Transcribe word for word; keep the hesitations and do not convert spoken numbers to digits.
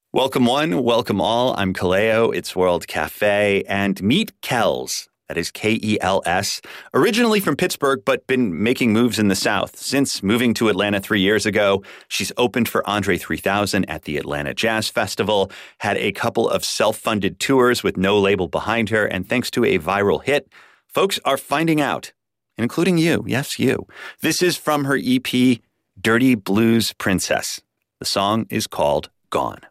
Welcome one, welcome all. I'm Kaleo, it's World Cafe, and meet Kels. That is K E L S, originally from Pittsburgh, but been making moves in the South. Since moving to Atlanta three years ago, she's opened for Andre three thousand at the Atlanta Jazz Festival, had a couple of self-funded tours with no label behind her, and thanks to a viral hit, folks are finding out, including you. Yes, you. This is from her E P, Dirty Blues Princess. The song is called Gone.